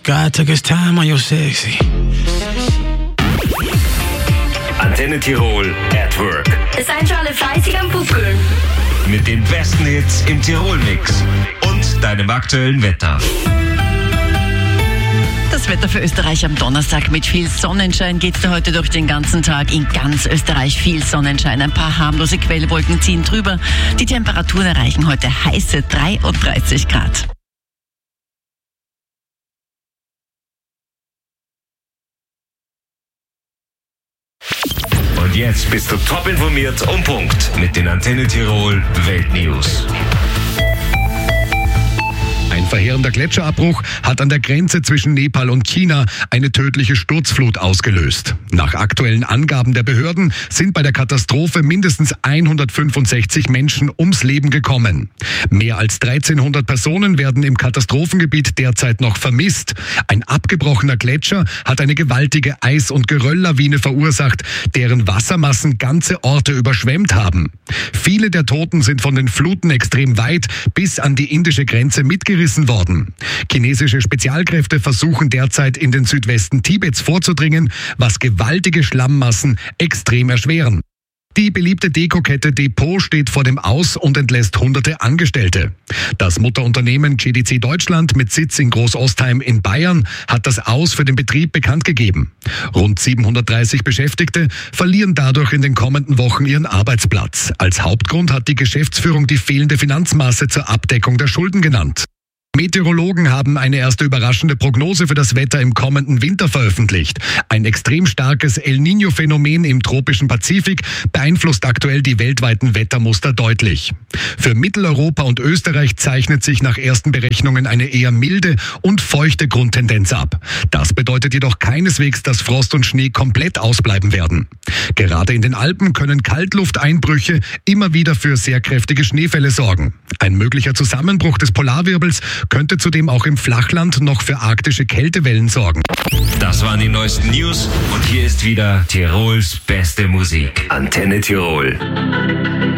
God took his time on your sexy. Antenne Tirol at Work. Seid schon alle fleißig am Pupkeln. Mit den besten Hits im Tirol-Mix und deinem aktuellen Wetter. Das Wetter für Österreich am Donnerstag mit viel Sonnenschein geht es heute durch den ganzen Tag. In ganz Österreich viel Sonnenschein. Ein paar harmlose Quellwolken ziehen drüber. Die Temperaturen erreichen heute heiße 33 Grad. Und jetzt bist du top informiert und Punkt mit den Antenne Tirol Weltnews. Ein verheerender Gletscherabbruch hat an der Grenze zwischen Nepal und China eine tödliche Sturzflut ausgelöst. Nach aktuellen Angaben der Behörden sind bei der Katastrophe mindestens 165 Menschen ums Leben gekommen. Mehr als 1300 Personen werden im Katastrophengebiet derzeit noch vermisst. Ein abgebrochener Gletscher hat eine gewaltige Eis- und Gerölllawine verursacht, deren Wassermassen ganze Orte überschwemmt haben. Viele der Toten sind von den Fluten extrem weit bis an die indische Grenze mitgerissen worden. Chinesische Spezialkräfte versuchen derzeit in den Südwesten Tibets vorzudringen, was gewaltige Schlammmassen extrem erschweren. Die beliebte Dekokette Depot steht vor dem Aus und entlässt hunderte Angestellte. Das Mutterunternehmen GDC Deutschland mit Sitz in Großostheim in Bayern hat das Aus für den Betrieb bekannt gegeben. Rund 730 Beschäftigte verlieren dadurch in den kommenden Wochen ihren Arbeitsplatz. Als Hauptgrund hat die Geschäftsführung die fehlende Finanzmasse zur Abdeckung der Schulden genannt. Meteorologen haben eine erste überraschende Prognose für das Wetter im kommenden Winter veröffentlicht. Ein extrem starkes El Niño-Phänomen im tropischen Pazifik beeinflusst aktuell die weltweiten Wettermuster deutlich. Für Mitteleuropa und Österreich zeichnet sich nach ersten Berechnungen eine eher milde und feuchte Grundtendenz ab. Das bedeutet jedoch keineswegs, dass Frost und Schnee komplett ausbleiben werden. Gerade in den Alpen können Kaltlufteinbrüche immer wieder für sehr kräftige Schneefälle sorgen. Ein möglicher Zusammenbruch des Polarwirbels könnte zudem auch im Flachland noch für arktische Kältewellen sorgen. Das waren die neuesten News und hier ist wieder Tirols beste Musik. Antenne Tirol.